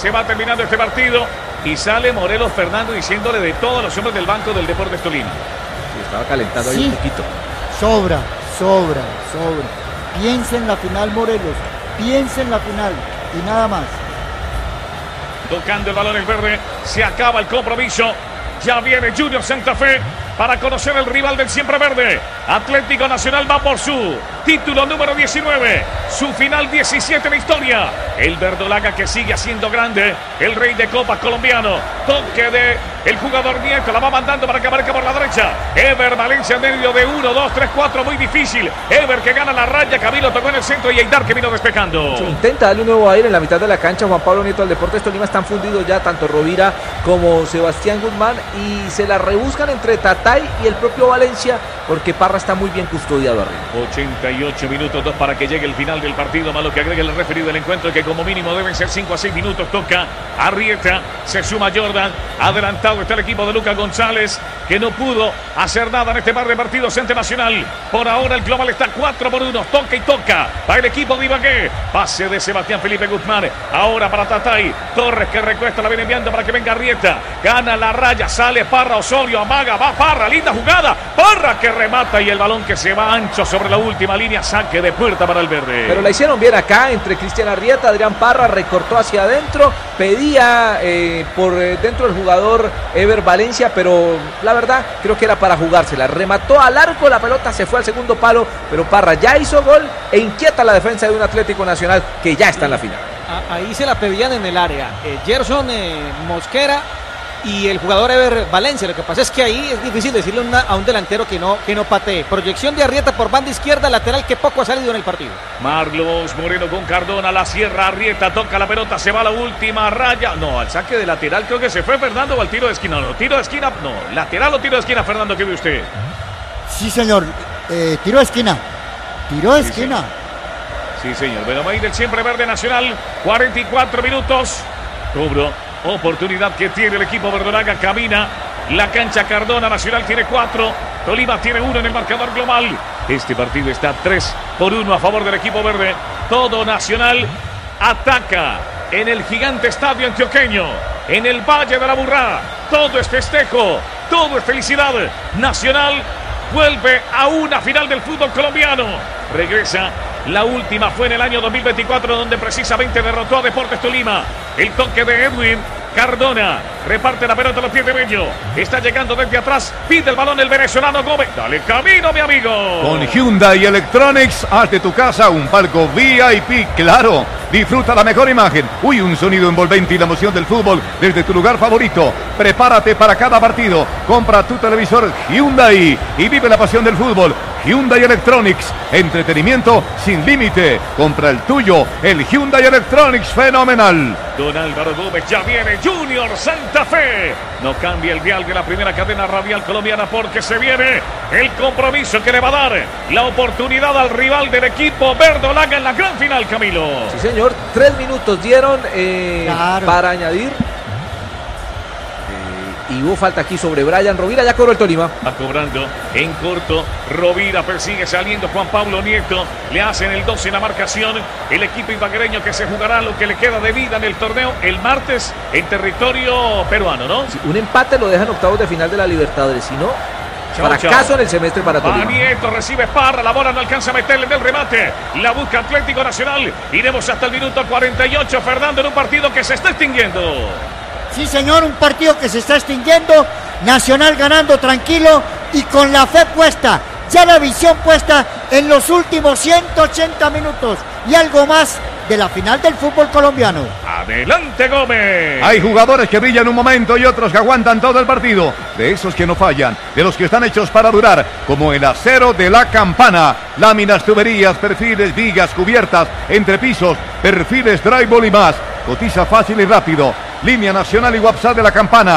se va terminando este partido y sale Morelos Fernando diciéndole de todos los hombres del banco del Deportes Tolima. Sí, estaba calentando ahí un poquito. Sobra. Piensa en la final, Morelos. Piensa en la final y nada más. Tocando el balón el verde, se acaba el compromiso. Ya viene Junior Santa Fe para conocer el rival del siempre verde. Atlético Nacional va por su título número 19, su final 17 en la historia. El verdolaga que sigue haciendo grande, el rey de copas colombiano. Toque de el jugador Nieto, la va mandando para que marque por la derecha. Ever Valencia en medio de 1, 2, 3, 4, muy difícil. Ever que gana la raya, Camilo tocó en el centro y Eidar que vino despejando. Intenta darle un nuevo aire en la mitad de la cancha. Juan Pablo Nieto del Deportes Tolima están fundidos ya tanto Rovira como Sebastián Guzmán y se la rebuscan entre Tatay y el propio Valencia porque Parra está muy bien custodiado arriba. 88 minutos, 2 para que llegue el final del partido, más lo que agrega el referido del encuentro, que como mínimo deben ser 5 a 6 minutos. Toca Arrieta, se suma Jordan, adelantado está el equipo de Lucas González, que no pudo hacer nada en este par de partidos ante Nacional. Por ahora el global está 4-1, toca y toca para el equipo de Ibagué. Pase de Sebastián Felipe Guzmán, ahora para Tatay, Torres que recuesta, la viene enviando para que venga Arrieta, gana la raya, sale Parra, Osorio, amaga, va Parra, linda jugada, Parra que remata y el balón que se va ancho sobre la última línea, saque de puerta para el verde. Pero la hicieron bien acá entre Cristian Arrieta, Adrián Parra recortó hacia adentro, pedía por dentro el jugador Ever Valencia, pero la verdad creo que era para jugársela, remató al arco, la pelota se fue al segundo palo, pero Parra ya hizo gol e inquieta la defensa de un Atlético Nacional que ya está en la final. Ahí se la pedían en el área, Gerson Mosquera y el jugador Ever Valencia. Lo que pasa es que ahí es difícil decirle a un delantero que no patee. Proyección de Arrieta por banda izquierda, lateral que poco ha salido en el partido. Marlos Moreno con Cardona, la cierra Arrieta, toca la pelota, se va a la última raya. No, al saque de lateral creo que se fue Fernando o al tiro de esquina. No, tiro de esquina, no, lateral o tiro de esquina, Fernando, ¿qué ve usted? Sí, señor, tiro de esquina. Tiro de esquina. Sí, señor. Bueno, va a ir el siempre verde Nacional, 44 minutos. Cobro. Oportunidad que tiene el equipo verdolaga, camina la cancha Cardona, Nacional tiene 4, Tolima tiene 1 en el marcador global. Este partido está 3-1 a favor del equipo verde. Todo Nacional ataca en el gigante estadio antioqueño, en el Valle de la Burrá. Todo es festejo, todo es felicidad. Nacional vuelve a una final del fútbol colombiano. Regresa. La última fue en el año 2024, donde precisamente derrotó a Deportes Tolima. El toque de Edwin Cardona reparte la pelota a los pies de Bello. Está llegando desde atrás, pide el balón el venezolano Gómez. Dale camino, mi amigo. Con Hyundai Electronics, haz de tu casa un palco VIP, claro. Disfruta la mejor imagen, un sonido envolvente y la emoción del fútbol desde tu lugar favorito. Prepárate para cada partido. Compra tu televisor Hyundai y vive la pasión del fútbol. Hyundai Electronics, entretenimiento sin límite. Compra el tuyo, el Hyundai Electronics fenomenal. Don Álvaro Gómez, ya viene Junior Santa Fe. No cambia el dial de la primera cadena radial colombiana porque se viene el compromiso que le va a dar la oportunidad al rival del equipo verdolaga en la gran final, Camilo. Sí, señor, 3 minutos dieron para añadir. Y hubo falta aquí sobre Brian Rovira, ya cobró el Tolima. Va cobrando en corto, Rovira persigue saliendo Juan Pablo Nieto, le hacen el 12 en la marcación, el equipo ibaguereño que se jugará lo que le queda de vida en el torneo el martes en territorio peruano, ¿no? Sí, un empate lo dejan octavos de final de la Libertadores, si no, fracaso en el semestre para Tolima. Nieto recibe Parra, la bola no alcanza a meterle en el remate, la busca Atlético Nacional, iremos hasta el minuto 48, Fernando, en un partido que se está extinguiendo. Sí, señor, un partido que se está extinguiendo, Nacional ganando tranquilo y con la fe puesta, ya la visión puesta en los últimos 180 minutos y algo más de la final del fútbol colombiano. Adelante, Gómez. Hay jugadores que brillan un momento y otros que aguantan todo el partido, de esos que no fallan, de los que están hechos para durar, como el acero de la Campana. Láminas, tuberías, perfiles, vigas, cubiertas, entrepisos, perfiles, drywall y más. Cotiza fácil y rápido. Línea nacional y WhatsApp de la Campana,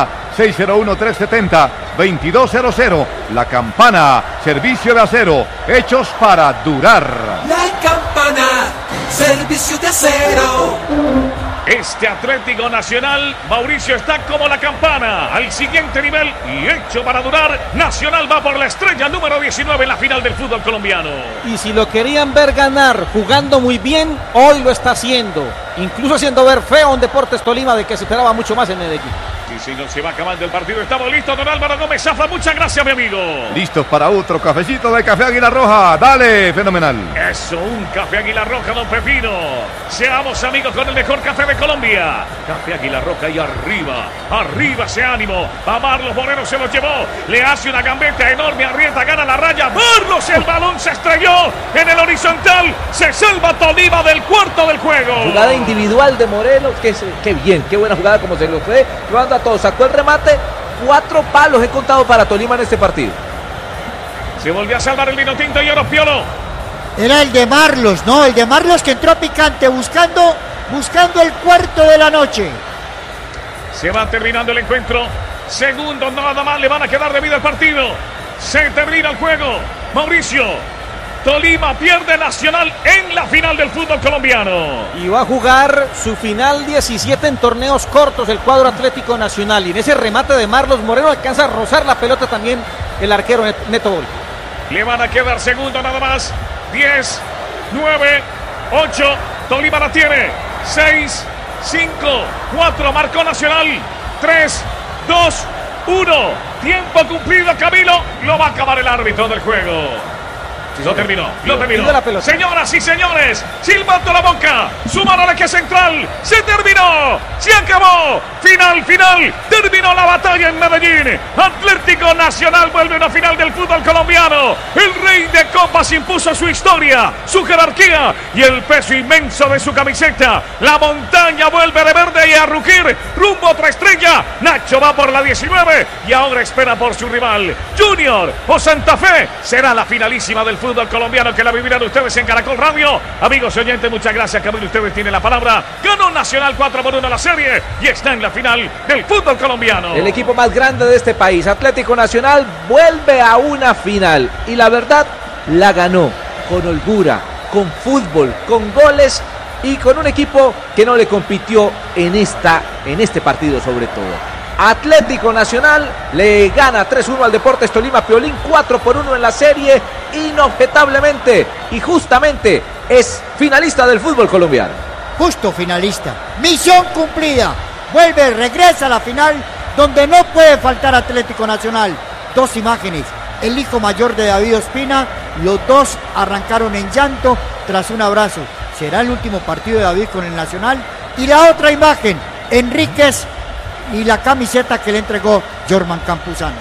601-370-2200. La Campana, servicio de acero, hechos para durar. La Campana, servicio de acero. Este Atlético Nacional, Mauricio, está como la Campana, al siguiente nivel y hecho para durar. Nacional va por la estrella número 19 en la final del fútbol colombiano. Y si lo querían ver ganar jugando muy bien, hoy lo está haciendo. incluso haciendo ver feo a un Deportes Tolima de que se esperaba mucho más en Medellín. Sí, señor, se va acabando el partido. Estamos listos, don Álvaro Gómez Zafra. Muchas gracias, mi amigo. Listos para otro cafecito de Café Águila Roja. Dale, fenomenal. Eso, un Café Águila Roja, don Pepino. Seamos amigos con el mejor café de Colombia. Café Águila Roja y arriba ese ánimo. A Marlos Moreno se lo llevó. Le hace una gambeta enorme. Arrieta gana la raya. Marlos, el balón se estrelló en el horizontal. Se salva Tolima del cuarto del juego. Jugada individual de Morelos. Qué bien, qué buena jugada como se lo fue. Llevando a todos. Sacó el remate. 4 palos he contado para Tolima en este partido. Se volvió a salvar el vino tinto y oro Piolo. Era el de Marlos, ¿no? El de Marlos que entró picante buscando el cuarto de la noche. Se va terminando el encuentro. Segundos nada más le van a quedar de vida al partido. Se termina el juego. Mauricio, Tolima pierde Nacional en la final del fútbol colombiano. Y va a jugar su final 17 en torneos cortos el cuadro Atlético Nacional. Y en ese remate de Marlos Moreno alcanza a rozar la pelota también el arquero Neto Volpi. Le van a quedar segundos nada más. 10, 9, 8. Tolima la tiene. 6, 5, 4. Marcó Nacional. 3, 2, 1. Tiempo cumplido, Camilo. Lo va a acabar el árbitro del juego. Lo terminó. Señoras y señores, silbando la boca, suman al eje central, se terminó, se acabó, final, terminó la batalla en Medellín. Atlético Nacional vuelve a una final del fútbol colombiano. El rey de copas impuso su historia, su jerarquía y el peso inmenso de su camiseta. La montaña vuelve de verde y a rugir, rumbo a otra estrella. Nacho va por la 19 y ahora espera por su rival. Junior o Santa Fe será la finalísima del fútbol colombiano que la vivirán ustedes en Caracol Radio. Amigos y oyentes, muchas gracias. Camilo, ustedes tienen la palabra. Ganó Nacional 4-1 la serie y está en la final del fútbol colombiano. El equipo más grande de este país, Atlético Nacional, vuelve a una final y la verdad la ganó con holgura, con fútbol, con goles y con un equipo que no le compitió en este partido sobre todo. Atlético Nacional le gana 3-1 al Deportes Tolima. Piolín 4-1 en la serie, inobjetablemente y justamente es finalista del fútbol colombiano. Justo finalista, misión cumplida, regresa a la final donde no puede faltar Atlético Nacional. 2 imágenes, el hijo mayor de David Ospina, los dos arrancaron en llanto tras un abrazo. Será el último partido de David con el Nacional. Y la otra imagen, Enríquez y la camiseta que le entregó Jorman Campuzano.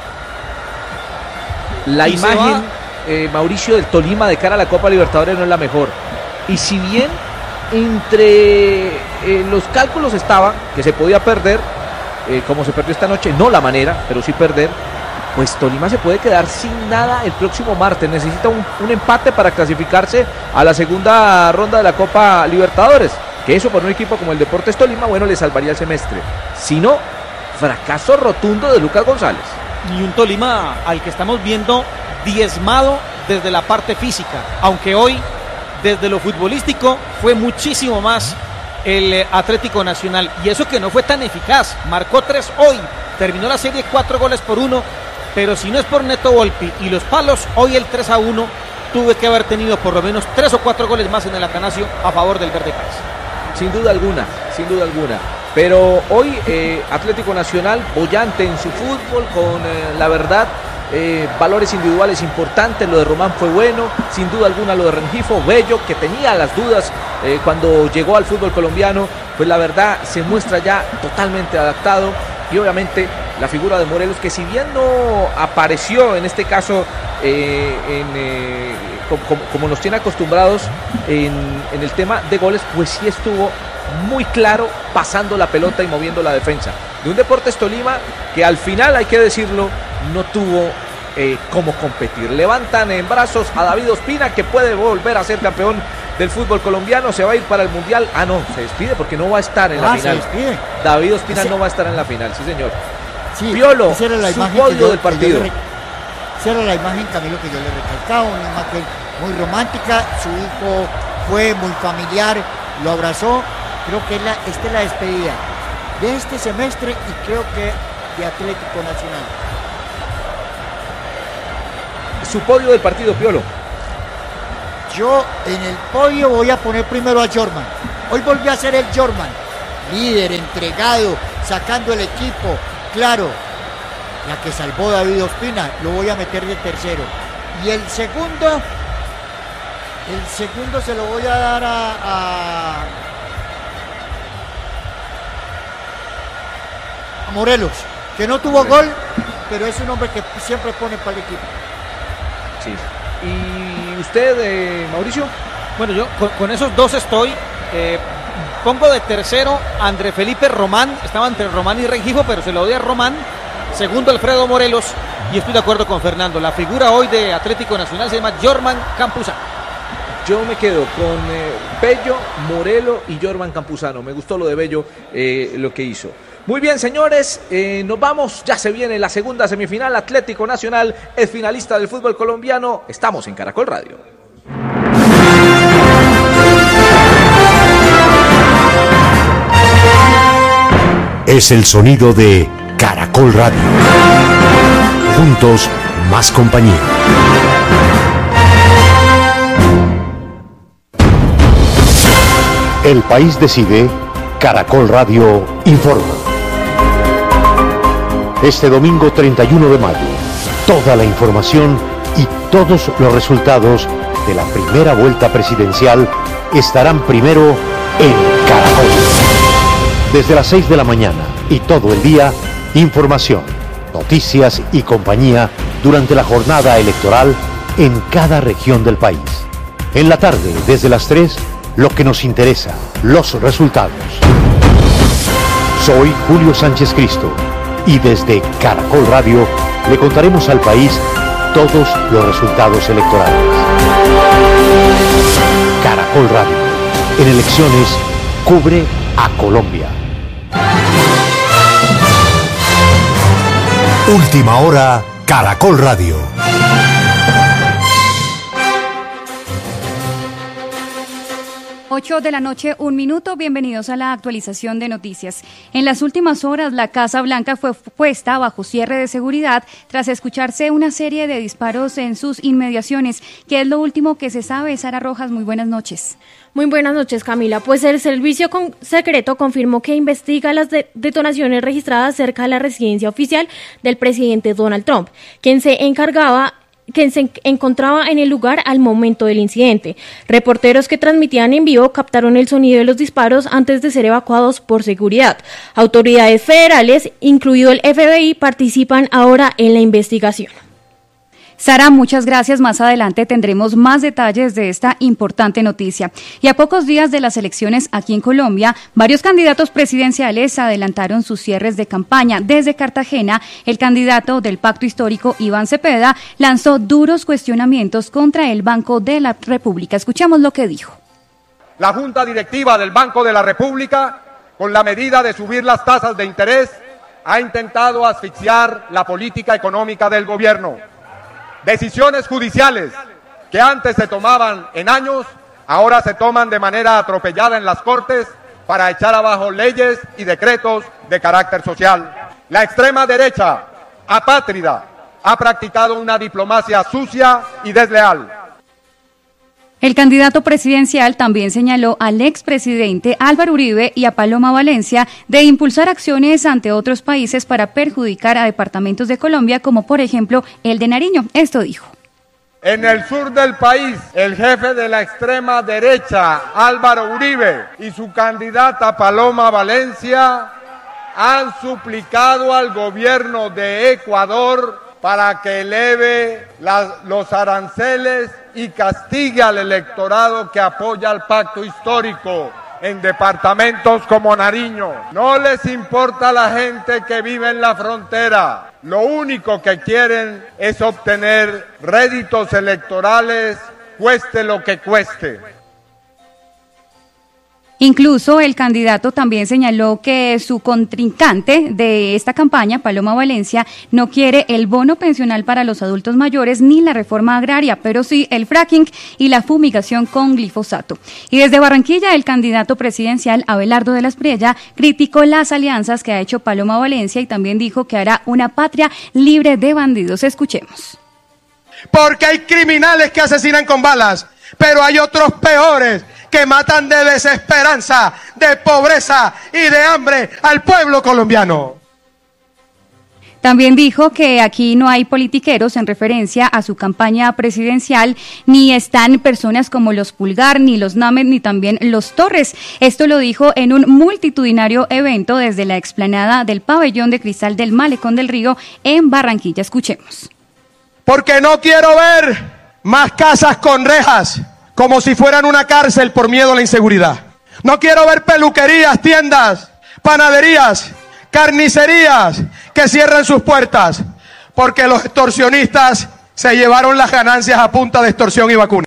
La imagen, Mauricio, del Tolima de cara a la Copa Libertadores no es la mejor. Y si bien entre los cálculos estaba que se podía perder, como se perdió esta noche, no la manera, pero sí perder, pues Tolima se puede quedar sin nada el próximo martes. Necesita un empate para clasificarse a la segunda ronda de la Copa Libertadores. Que eso por un equipo como el Deportes Tolima, bueno, le salvaría el semestre. Si no, fracaso rotundo de Lucas González. Y un Tolima al que estamos viendo diezmado desde la parte física, aunque hoy desde lo futbolístico fue muchísimo más el Atlético Nacional, y eso que no fue tan eficaz. Marcó 3 hoy, terminó la serie 4-1, pero si no es por Neto Volpi y los palos, hoy el 3-1 tuve que haber tenido por lo menos 3 o 4 goles más en el Atanasio a favor del Verde Paz. Sin duda alguna. Pero hoy Atlético Nacional bollante en su fútbol con la verdad, valores individuales importantes. Lo de Román fue bueno, sin duda alguna lo de Rengifo, Bello, que tenía las dudas cuando llegó al fútbol colombiano, pues la verdad se muestra ya totalmente adaptado. Y obviamente la figura de Morelos, que si bien no apareció en este caso como nos tiene acostumbrados en el tema de goles, pues sí estuvo muy claro pasando la pelota y moviendo la defensa de un Deportes Tolima que al final, hay que decirlo, no tuvo cómo competir. Levantan en brazos a David Ospina, que puede volver a ser campeón del fútbol colombiano. Se va a ir para el Mundial. No, se despide porque no va a estar en la final. David Ospina no va a estar en la final, sí señor. Sí, Piolo, esa era la su imagen podio del partido. Esa era la imagen, Camilo, que yo le recalcaba, una imagen muy romántica. Su hijo fue muy familiar, lo abrazó. Creo que esta es la despedida de este semestre y creo que de Atlético Nacional. Su podio del partido, Piolo. Yo en el podio voy a poner primero a Jorman. Hoy volvió a ser el Jorman, líder, entregado, sacando el equipo. Claro, la que salvó David Ospina, lo voy a meter de tercero. Y el segundo se lo voy a dar a Morelos, que no tuvo gol, pero es un hombre que siempre pone para el equipo. Sí. ¿Y usted, Mauricio? Bueno, yo con esos dos estoy. Pongo de tercero a André Felipe Román. Estaba entre Román y Rengifo, pero se lo doy a Román. Segundo, Alfredo Morelos. Y estoy de acuerdo con Fernando. La figura hoy de Atlético Nacional se llama Jorman Campuzano. Yo me quedo con Bello, Morelo y Jorman Campuzano. Me gustó lo de Bello, lo que hizo. Muy bien, señores, nos vamos. Ya se viene la segunda semifinal. Atlético Nacional es finalista del fútbol colombiano. Estamos en Caracol Radio. Es el sonido de Caracol Radio. Juntos, más compañía. El país decide, Caracol Radio informa. Este domingo 31 de mayo, toda la información y todos los resultados de la primera vuelta presidencial estarán primero en Caracol. Desde las 6 de la mañana y todo el día, información, noticias y compañía durante la jornada electoral en cada región del país. En la tarde, desde las 3, lo que nos interesa, los resultados. Soy Julio Sánchez Cristo y desde Caracol Radio le contaremos al país todos los resultados electorales. Caracol Radio, en elecciones, cubre a Colombia. Última hora, Caracol Radio. Ocho de la noche, 1 minuto. Bienvenidos a la actualización de noticias. En las últimas horas, la Casa Blanca fue puesta bajo cierre de seguridad tras escucharse una serie de disparos en sus inmediaciones. ¿Qué es lo último que se sabe? Sara Rojas, muy buenas noches. Muy buenas noches, Camila. Pues el servicio secreto confirmó que investiga las detonaciones registradas cerca de la residencia oficial del presidente Donald Trump, quien se encontraba en el lugar al momento del incidente. Reporteros que transmitían en vivo captaron el sonido de los disparos antes de ser evacuados por seguridad. Autoridades federales, incluido el FBI, participan ahora en la investigación. Sara, muchas gracias. Más adelante tendremos más detalles de esta importante noticia. Y a pocos días de las elecciones aquí en Colombia, varios candidatos presidenciales adelantaron sus cierres de campaña. Desde Cartagena, el candidato del Pacto Histórico, Iván Cepeda, lanzó duros cuestionamientos contra el Banco de la República. Escuchamos lo que dijo. La Junta Directiva del Banco de la República, con la medida de subir las tasas de interés, ha intentado asfixiar la política económica del gobierno. Decisiones judiciales que antes se tomaban en años, ahora se toman de manera atropellada en las Cortes para echar abajo leyes y decretos de carácter social. La extrema derecha, apátrida, ha practicado una diplomacia sucia y desleal. El candidato presidencial también señaló al expresidente Álvaro Uribe y a Paloma Valencia de impulsar acciones ante otros países para perjudicar a departamentos de Colombia, como por ejemplo el de Nariño. Esto dijo. En el sur del país, el jefe de la extrema derecha, Álvaro Uribe, y su candidata Paloma Valencia han suplicado al gobierno de Ecuador para que eleve los aranceles y castigue al electorado que apoya al pacto histórico en departamentos como Nariño. No les importa a la gente que vive en la frontera. Lo único que quieren es obtener réditos electorales, cueste lo que cueste. Incluso el candidato también señaló que su contrincante de esta campaña, Paloma Valencia, no quiere el bono pensional para los adultos mayores ni la reforma agraria, pero sí el fracking y la fumigación con glifosato. Y desde Barranquilla, el candidato presidencial, Abelardo de la Espriella, criticó las alianzas que ha hecho Paloma Valencia y también dijo que hará una patria libre de bandidos. Escuchemos. Porque hay criminales que asesinan con balas, pero hay otros peores que matan de desesperanza, de pobreza y de hambre al pueblo colombiano. También dijo que aquí no hay politiqueros en referencia a su campaña presidencial, ni están personas como los Pulgar, ni los Námez, ni también los Torres. Esto lo dijo en un multitudinario evento desde la explanada del Pabellón de Cristal del Malecón del Río en Barranquilla. Escuchemos. Porque no quiero ver más casas con rejas, como si fueran una cárcel por miedo a la inseguridad. No quiero ver peluquerías, tiendas, panaderías, carnicerías que cierren sus puertas, porque los extorsionistas se llevaron las ganancias a punta de extorsión y vacunas.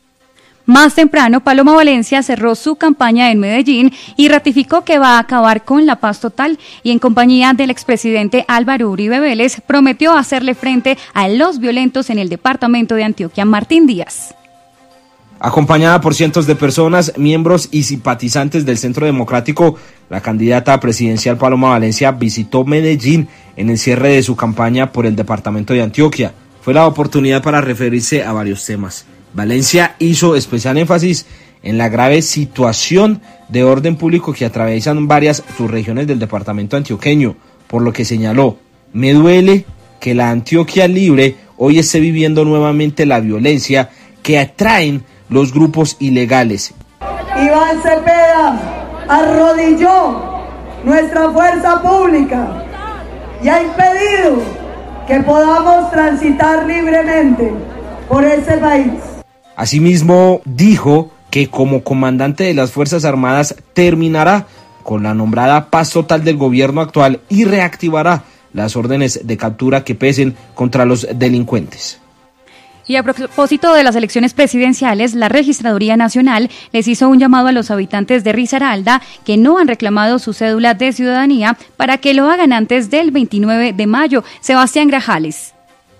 Más temprano, Paloma Valencia cerró su campaña en Medellín y ratificó que va a acabar con la paz total y en compañía del expresidente Álvaro Uribe Vélez prometió hacerle frente a los violentos en el departamento de Antioquia. Martín Díaz. Acompañada por cientos de personas, miembros y simpatizantes del Centro Democrático, la candidata presidencial Paloma Valencia visitó Medellín en el cierre de su campaña por el departamento de Antioquia. Fue la oportunidad para referirse a varios temas. Valencia hizo especial énfasis en la grave situación de orden público que atraviesan varias subregiones del departamento antioqueño, por lo que señaló: me duele que la Antioquia libre hoy esté viviendo nuevamente la violencia que atraen los grupos ilegales. Iván Cepeda arrodilló nuestra fuerza pública y ha impedido que podamos transitar libremente por ese país. Asimismo, dijo que como comandante de las Fuerzas Armadas terminará con la nombrada paz total del gobierno actual y reactivará las órdenes de captura que pesen contra los delincuentes. Y a propósito de las elecciones presidenciales, la Registraduría Nacional les hizo un llamado a los habitantes de Risaralda que no han reclamado su cédula de ciudadanía para que lo hagan antes del 29 de mayo. Sebastián Grajales.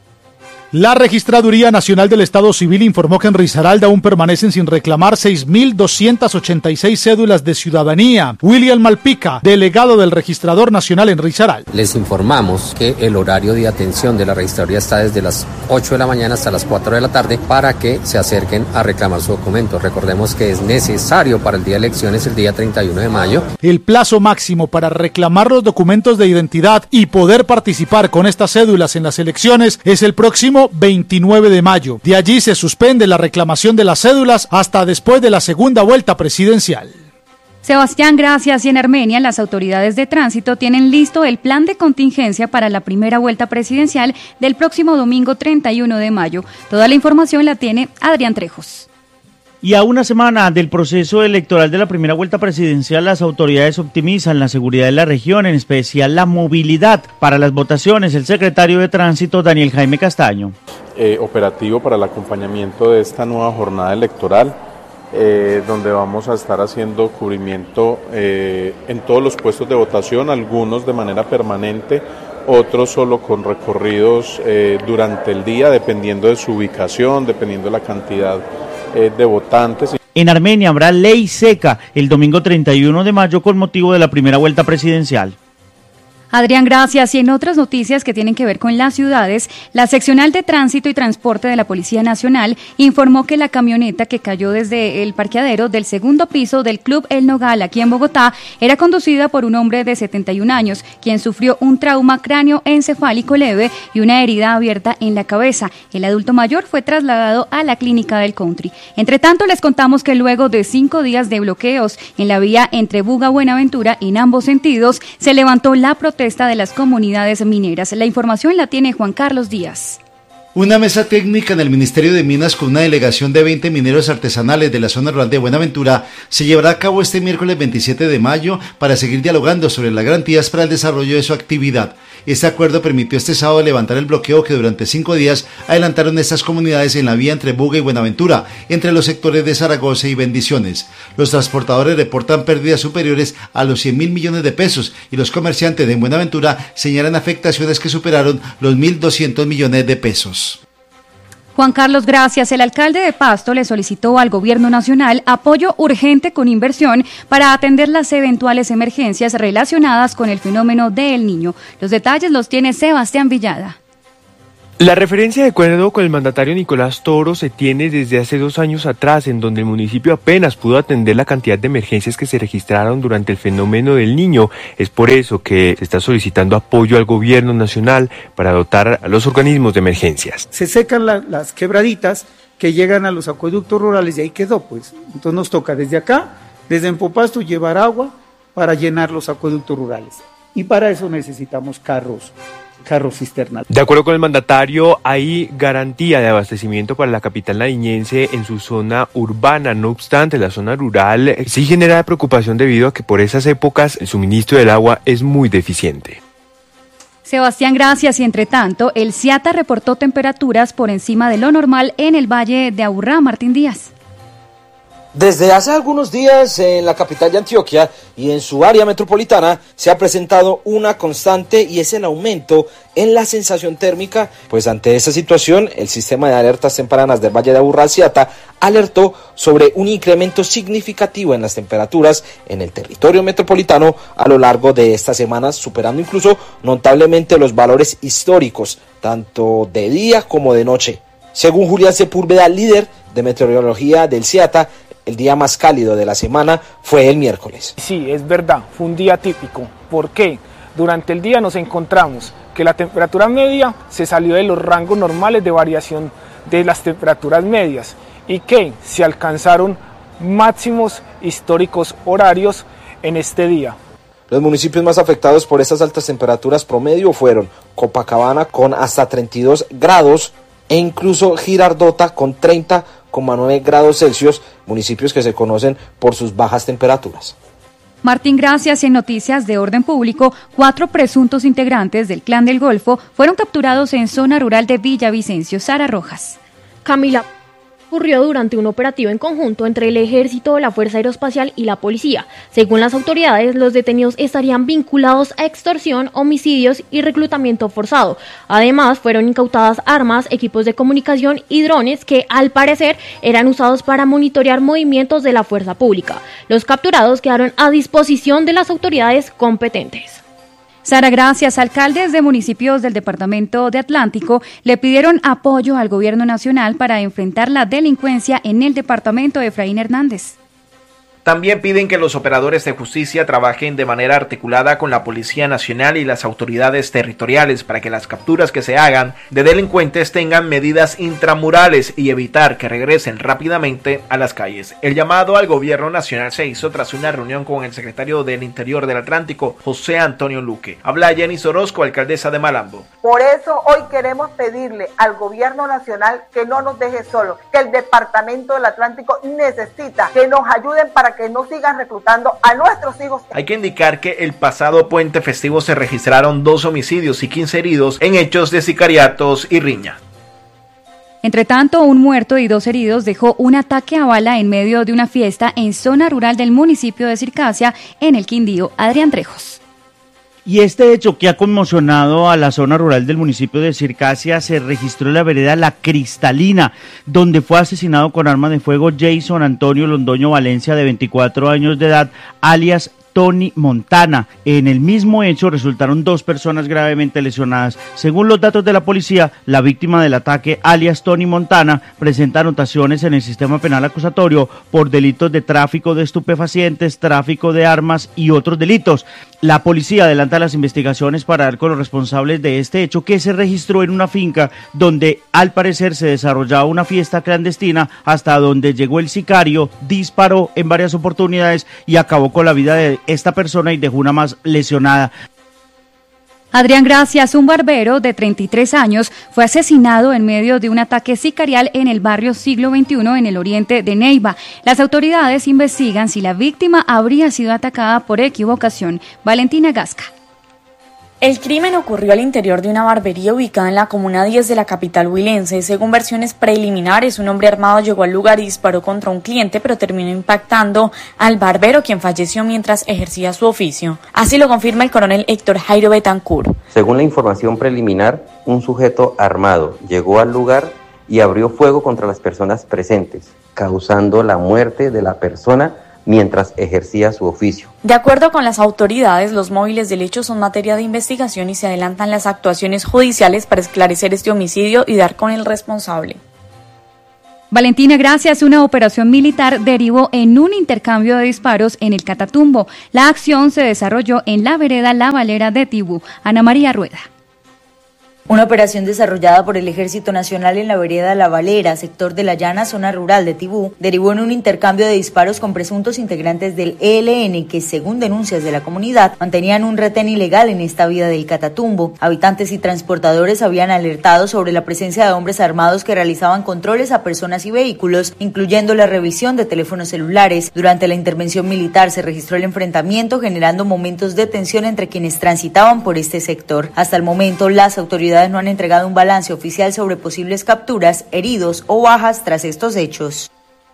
La Registraduría Nacional del Estado Civil informó que en Risaralda aún permanecen sin reclamar 6.286 cédulas de ciudadanía. William Malpica, delegado del Registrador Nacional en Risaralda. Les informamos que el horario de atención de la Registraduría está desde las 8 de la mañana hasta las 4 de la tarde para que se acerquen a reclamar su documento. Recordemos que es necesario para el día de elecciones, el día 31 de mayo. El plazo máximo para reclamar los documentos de identidad y poder participar con estas cédulas en las elecciones es el próximo 29 de mayo. De allí se suspende la reclamación de las cédulas hasta después de la segunda vuelta presidencial. Sebastián, gracias. Y en Armenia, las autoridades de tránsito tienen listo el plan de contingencia para la primera vuelta presidencial del próximo domingo 31 de mayo. Toda la información la tiene Adrián Trejos. Y a una semana del proceso electoral de la primera vuelta presidencial, las autoridades optimizan la seguridad de la región, en especial la movilidad para las votaciones. El secretario de Tránsito, Daniel Jaime Castaño. Operativo para el acompañamiento de esta nueva jornada electoral, donde vamos a estar haciendo cubrimiento en todos los puestos de votación, algunos de manera permanente, otros solo con recorridos durante el día, dependiendo de su ubicación, dependiendo de la cantidad de votantes. En Armenia habrá ley seca el domingo 31 de mayo con motivo de la primera vuelta presidencial. Adrián, gracias. Y en otras noticias que tienen que ver con las ciudades, la seccional de Tránsito y Transporte de la Policía Nacional informó que la camioneta que cayó desde el parqueadero del segundo piso del Club El Nogal aquí en Bogotá era conducida por un hombre de 71 años, quien sufrió un trauma cráneoencefálico leve y una herida abierta en la cabeza. El adulto mayor fue trasladado a la clínica del Country. Entre tanto, les contamos que luego de 5 días de bloqueos en la vía entre Buga-Buenaventura en ambos sentidos, se levantó la protesta de las comunidades mineras. La información la tiene Juan Carlos Díaz. Una mesa técnica en el Ministerio de Minas con una delegación de 20 mineros artesanales de la zona rural de Buenaventura se llevará a cabo este miércoles 27 de mayo para seguir dialogando sobre las garantías para el desarrollo de su actividad. Este acuerdo permitió este sábado levantar el bloqueo que durante 5 días adelantaron estas comunidades en la vía entre Buga y Buenaventura, entre los sectores de Zaragoza y Bendiciones. Los transportadores reportan pérdidas superiores a los 100.000 millones de pesos y los comerciantes de Buenaventura señalan afectaciones que superaron los 1.200 millones de pesos. Juan Carlos, gracias. El alcalde de Pasto le solicitó al gobierno nacional apoyo urgente con inversión para atender las eventuales emergencias relacionadas con el fenómeno de El Niño. Los detalles los tiene Sebastián Villada. La referencia de acuerdo con el mandatario Nicolás Toro se tiene desde hace 2 años atrás, en donde el municipio apenas pudo atender la cantidad de emergencias que se registraron durante el fenómeno del Niño. Es por eso que se está solicitando apoyo al gobierno nacional para dotar a los organismos de emergencias. Se secan las quebraditas que llegan a los acueductos rurales y ahí quedó, pues. Entonces nos toca desde acá, desde Empopasto, llevar agua para llenar los acueductos rurales. Y para eso necesitamos carros cisternas. De acuerdo con el mandatario, hay garantía de abastecimiento para la capital nariñense en su zona urbana. No obstante, la zona rural sí genera preocupación debido a que por esas épocas el suministro del agua es muy deficiente. Sebastián, gracias. Y entre tanto, el SIATA reportó temperaturas por encima de lo normal en el Valle de Aburrá. Martín Díaz. Desde hace algunos días en la capital de Antioquia y en su área metropolitana se ha presentado una constante y es el aumento en la sensación térmica. Pues ante esta situación, el sistema de alertas tempranas del Valle de Aburrá, SIATA, alertó sobre un incremento significativo en las temperaturas en el territorio metropolitano a lo largo de estas semanas, superando incluso notablemente los valores históricos, tanto de día como de noche. Según Julián Sepúlveda, líder de meteorología del SIATA, el día más cálido de la semana fue el miércoles. Sí, es verdad, fue un día típico. ¿Por qué? Durante el día nos encontramos que la temperatura media se salió de los rangos normales de variación de las temperaturas medias y que se alcanzaron máximos históricos horarios en este día. Los municipios más afectados por estas altas temperaturas promedio fueron Copacabana con hasta 32 grados e incluso Girardota con 30,9 grados Celsius, municipios que se conocen por sus bajas temperaturas. Martín, gracias. En noticias de orden público, 4 presuntos integrantes del Clan del Golfo fueron capturados en zona rural de Villavicencio. Sara Rojas. Camila, ocurrió durante un operativo en conjunto entre el Ejército, la Fuerza Aeroespacial y la Policía. Según las autoridades, los detenidos estarían vinculados a extorsión, homicidios y reclutamiento forzado. Además, fueron incautadas armas, equipos de comunicación y drones que, al parecer, eran usados para monitorear movimientos de la fuerza pública. Los capturados quedaron a disposición de las autoridades competentes. Sara, gracias. Alcaldes de municipios del departamento de Atlántico le pidieron apoyo al gobierno nacional para enfrentar la delincuencia en el departamento de Efraín Hernández. También piden que los operadores de justicia trabajen de manera articulada con la Policía Nacional y las autoridades territoriales para que las capturas que se hagan de delincuentes tengan medidas intramurales y evitar que regresen rápidamente a las calles. El llamado al gobierno nacional se hizo tras una reunión con el secretario del Interior del Atlántico, José Antonio Luque. Habla Jenny Orozco, alcaldesa de Malambo. Por eso hoy queremos pedirle al gobierno nacional que no nos deje solos, que el departamento del Atlántico necesita que nos ayuden para que no sigan reclutando a nuestros hijos. Hay que indicar que el pasado puente festivo se registraron 2 homicidios y 15 heridos en hechos de sicariatos y riña. Entre tanto, un muerto y 2 heridos dejó un ataque a bala en medio de una fiesta en zona rural del municipio de Circasia, en el Quindío. Adrián Trejos. Y este hecho que ha conmocionado a la zona rural del municipio de Circasia se registró en la vereda La Cristalina, donde fue asesinado con arma de fuego Jason Antonio Londoño Valencia, de 24 años de edad, alias Tony Montana. En el mismo hecho resultaron 2 personas gravemente lesionadas. Según los datos de la policía, la víctima del ataque, alias Tony Montana, presenta anotaciones en el sistema penal acusatorio por delitos de tráfico de estupefacientes, tráfico de armas y otros delitos. La policía adelanta las investigaciones para dar con los responsables de este hecho, que se registró en una finca donde al parecer se desarrollaba una fiesta clandestina, hasta donde llegó el sicario, disparó en varias oportunidades y acabó con la vida de esta persona y dejó una más lesionada. Adrián, gracias. Un barbero de 33 años fue asesinado en medio de un ataque sicarial en el barrio Siglo XXI en el oriente de Neiva. Las autoridades investigan si la víctima habría sido atacada por equivocación. Valentina Gasca. El crimen ocurrió al interior de una barbería ubicada en la comuna 10 de la capital huilense. Según versiones preliminares, un hombre armado llegó al lugar y disparó contra un cliente, pero terminó impactando al barbero, quien falleció mientras ejercía su oficio. Así lo confirma el coronel Héctor Jairo Betancourt. Según la información preliminar, un sujeto armado llegó al lugar y abrió fuego contra las personas presentes, causando la muerte de la persona mientras ejercía su oficio. De acuerdo con las autoridades, los móviles del hecho son materia de investigación y se adelantan las actuaciones judiciales para esclarecer este homicidio y dar con el responsable. Valentina, gracias. Una operación militar derivó en un intercambio de disparos en el Catatumbo. La acción se desarrolló en la vereda La Valera de Tibú. Ana María Rueda. Una operación desarrollada por el Ejército Nacional en la vereda La Valera, sector de la llana zona rural de Tibú, derivó en un intercambio de disparos con presuntos integrantes del ELN que, según denuncias de la comunidad, mantenían un retén ilegal en esta vía del Catatumbo. Habitantes y transportadores habían alertado sobre la presencia de hombres armados que realizaban controles a personas y vehículos, incluyendo la revisión de teléfonos celulares. Durante la intervención militar se registró el enfrentamiento, generando momentos de tensión entre quienes transitaban por este sector. Hasta el momento, las autoridades no han entregado un balance oficial sobre posibles capturas, heridos o bajas tras estos hechos.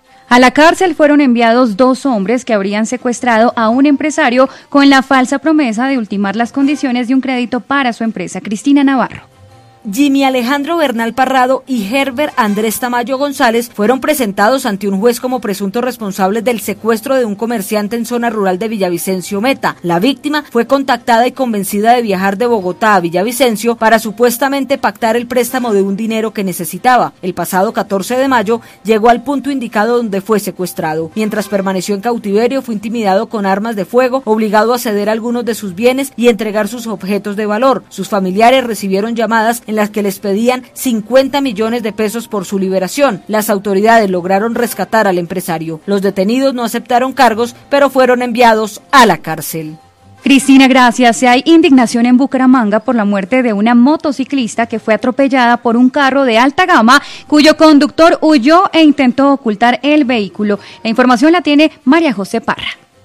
A la cárcel fueron enviados 2 hombres que habrían secuestrado a un empresario con la falsa promesa de ultimar las condiciones de un crédito para su empresa. Cristina Navarro. Jimmy Alejandro Bernal Parrado y Herbert Andrés Tamayo González fueron presentados ante un juez como presuntos responsables del secuestro de un comerciante en zona rural de Villavicencio Meta. La víctima fue contactada y convencida de viajar de Bogotá a Villavicencio para supuestamente pactar el préstamo de un dinero que necesitaba. El pasado 14 de mayo llegó al punto indicado donde fue secuestrado. Mientras permaneció en cautiverio, fue intimidado con armas de fuego, obligado a ceder algunos de sus bienes y entregar sus objetos de valor. Sus familiares recibieron llamadas en las que les pedían 50 millones de pesos por su liberación. Las autoridades lograron rescatar al empresario. Los detenidos no aceptaron cargos, pero fueron enviados a la cárcel. Cristina, gracias. Hay indignación en Bucaramanga por la muerte de una motociclista que fue atropellada por un carro de alta gama cuyo conductor huyó e intentó ocultar el vehículo. La información la tiene María José Parra.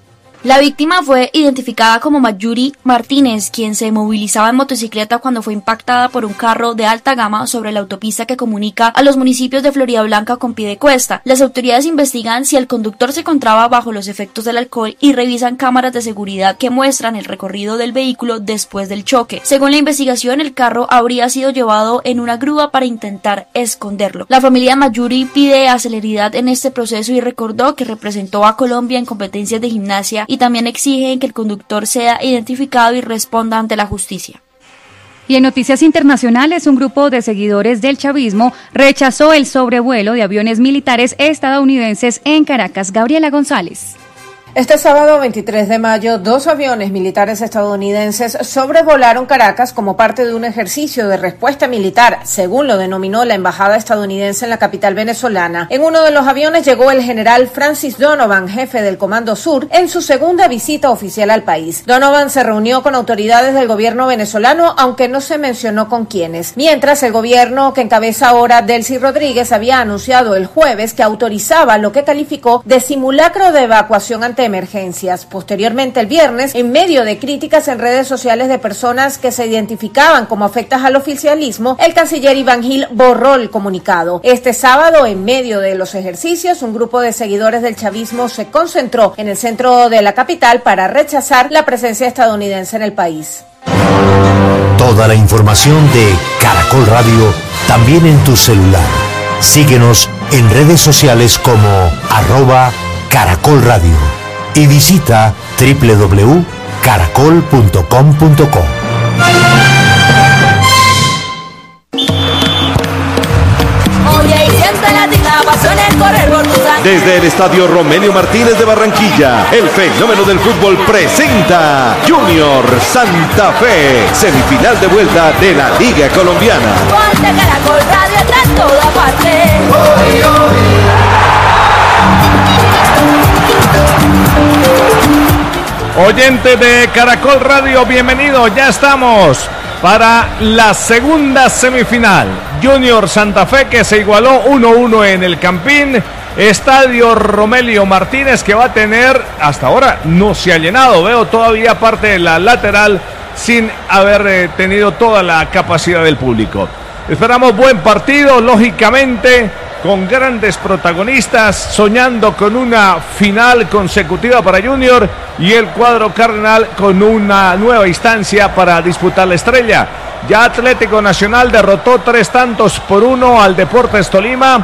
La víctima fue identificada como Mayuri Martínez, quien se movilizaba en motocicleta cuando fue impactada por un carro de alta gama sobre la autopista que comunica a los municipios de Floridablanca con Piedecuesta. Las autoridades investigan si el conductor se encontraba bajo los efectos del alcohol y revisan cámaras de seguridad que muestran el recorrido del vehículo después del choque. Según la investigación, el carro habría sido llevado en una grúa para intentar esconderlo. La familia de Mayuri pide celeridad en este proceso y recordó que representó a Colombia en competencias de gimnasia y también exigen que el conductor sea identificado y responda ante la justicia. Y en noticias internacionales, un grupo de seguidores del chavismo rechazó el sobrevuelo de aviones militares estadounidenses en Caracas. Gabriela González. Este sábado 23 de mayo, 2 aviones militares estadounidenses sobrevolaron Caracas como parte de un ejercicio de respuesta militar, según lo denominó la embajada estadounidense en la capital venezolana. En uno de los aviones llegó el general Francis Donovan, jefe del Comando Sur, en su segunda visita oficial al país. Donovan se reunió con autoridades del gobierno venezolano, aunque no se mencionó con quiénes. Mientras, el gobierno que encabeza ahora Delcy Rodríguez había anunciado el jueves que autorizaba lo que calificó de simulacro de evacuación ante emergencias. Posteriormente, el viernes, en medio de críticas en redes sociales de personas que se identificaban como afectas al oficialismo, el canciller Iván Gil borró el comunicado. Este sábado, en medio de los ejercicios, un grupo de seguidores del chavismo se concentró en el centro de la capital para rechazar la presencia estadounidense en el país. Toda la información de Caracol Radio también en tu celular. Síguenos en redes sociales como @Caracol Radio. Y visita www.caracol.com.co. Desde el Estadio Romelio Martínez de Barranquilla, el fenómeno del fútbol presenta Junior Santa Fe, semifinal de vuelta de la Liga Colombiana. Ponte Caracol Radio, está en toda parte. Oyentes de Caracol Radio, bienvenidos, ya estamos para la segunda semifinal. Junior Santa Fe, que se igualó 1-1 en el Campín. Estadio Romelio Martínez, que va a tener, hasta ahora no se ha llenado, veo todavía parte de la lateral sin haber tenido toda la capacidad del público. Esperamos buen partido, lógicamente, con grandes protagonistas, soñando con una final consecutiva para Junior y el cuadro cardenal con una nueva instancia para disputar la estrella. Ya Atlético Nacional derrotó 3-1 al Deportes Tolima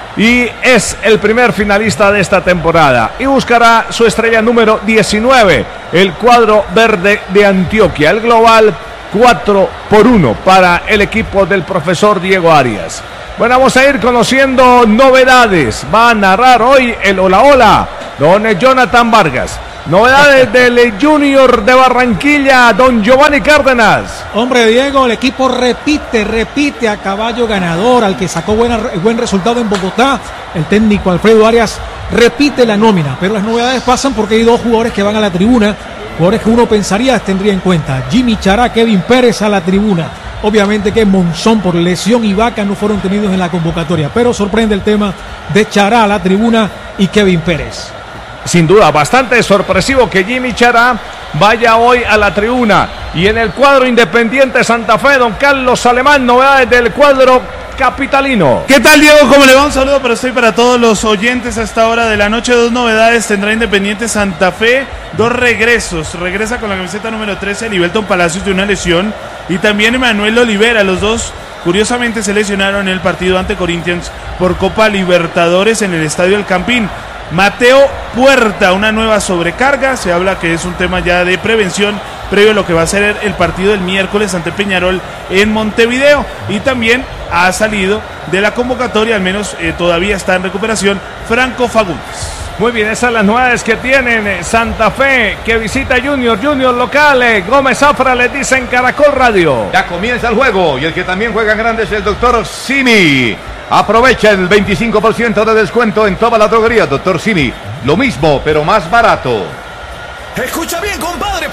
y es el primer finalista de esta temporada y buscará su estrella número 19, el cuadro verde de Antioquia. El global 4-1 para el equipo del profesor Diego Arias. Bueno, vamos a ir conociendo novedades. Va a narrar hoy el Hola Hola don Jonathan Vargas. Novedades del Junior de Barranquilla, don Giovanni Cárdenas. Hombre, Diego, el equipo repite a caballo ganador, al que sacó buen resultado en Bogotá. El técnico Alfredo Arias repite la nómina, pero las novedades pasan porque hay dos jugadores que van a la tribuna, jugadores que uno pensaría tendría en cuenta. Jimmy Chará, Kevin Pérez a la tribuna. Obviamente que Monzón por lesión y Vaca no fueron tenidos en la convocatoria, pero sorprende el tema de Chará a la tribuna y Kevin Pérez. Sin duda, bastante sorpresivo que Jimmy Chará vaya hoy a la tribuna. Y en el cuadro Independiente Santa Fe, don Carlos Alemán, novedades del cuadro capitalino. ¿Qué tal, Diego? ¿Cómo le va? Un saludo para todos los oyentes a esta hora de la noche. Dos novedades tendrá Independiente Santa Fe, dos regresos. Regresa con la camiseta número 13 Livelton Palacios de una lesión y también Emanuel Olivera. Los dos curiosamente se lesionaron en el partido ante Corinthians por Copa Libertadores en el Estadio El Campín. Mateo Puerta, una nueva sobrecarga, se habla que es un tema ya de prevención previo a lo que va a ser el partido del miércoles ante Peñarol en Montevideo, y también ha salido de la convocatoria, al menos todavía está en recuperación, Franco Fagundes. Muy bien, esas son las novedades que tienen Santa Fe, que visita Junior local. Gómez Zafra les dice en Caracol Radio. Ya comienza el juego y el que también juega en grande es el doctor Simi. Aprovecha el 25% de descuento en toda la droguería, doctor Simi. Lo mismo, pero más barato. Escucha bien, compadre.